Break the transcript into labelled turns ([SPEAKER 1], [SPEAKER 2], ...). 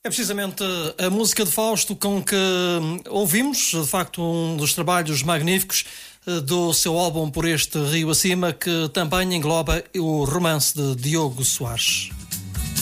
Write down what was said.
[SPEAKER 1] É precisamente a música de Fausto com que ouvimos, de facto, um dos trabalhos magníficos do seu álbum Por Este Rio Acima, que também engloba o romance de Diogo Soares.